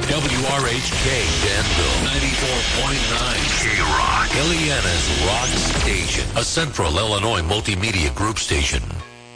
WRHK Danville, 94.9 K-Rock. Ileana's Rock Station, a Central Illinois multimedia group station.